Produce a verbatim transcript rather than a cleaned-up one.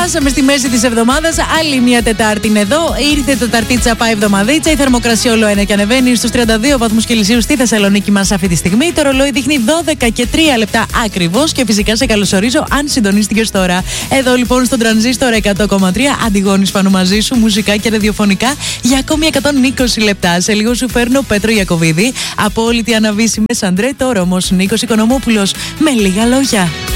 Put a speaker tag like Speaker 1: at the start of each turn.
Speaker 1: Φτάσαμε στη μέση της εβδομάδας. Άλλη μια Τετάρτη είναι εδώ. Ήρθε το ταρτίτσα πάει εβδομαδίτσα. Η θερμοκρασία όλο ένα και ανεβαίνει στους τριάντα δύο βαθμούς Κελσίου στη Θεσσαλονίκη μας αυτή τη στιγμή. Το ρολόι δείχνει δώδεκα και τρία λεπτά ακριβώς. Και φυσικά σε καλωσορίζω αν συντονίστηκες τώρα. Εδώ λοιπόν στον Τρανζίστορ εκατό κόμμα τρία. Αντιγόνης Πανού μαζί σου, μουσικά και ραδιοφωνικά για ακόμη εκατόν είκοσι λεπτά. Σε λίγο σου φέρνω Πέτρο Ιακωβίδη. Απόλυτη αναβίση με Σαντρέ. Τώρα όμως Νίκος Οικονομόπουλος με λίγα λόγια.